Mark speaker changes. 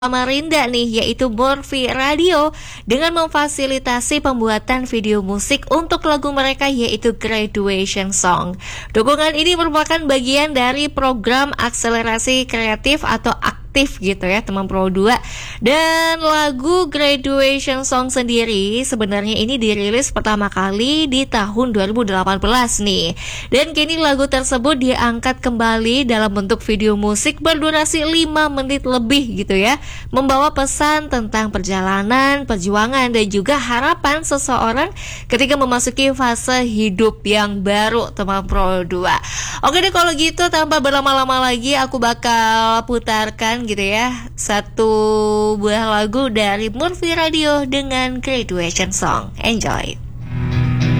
Speaker 1: Samarinda nih, yaitu Murphy Radio dengan memfasilitasi pembuatan video musik untuk lagu mereka yaitu Graduation Song. Dukungan ini merupakan bagian dari program akselerasi kreatif atau aktif gitu ya teman Pro 2. Dan lagu Graduation Song sendiri sebenarnya ini dirilis pertama kali di tahun 2018 nih. Dan kini lagu tersebut diangkat kembali dalam bentuk video musik berdurasi 5 menit lebih gitu ya, membawa pesan tentang perjalanan, perjuangan dan juga harapan seseorang ketika memasuki fase hidup yang baru teman Pro 2. Oke deh, kalau gitu tanpa berlama-lama lagi aku bakal putarkan gitu ya satu buah lagu dari Murphy Radio dengan Graduation Song. Enjoy.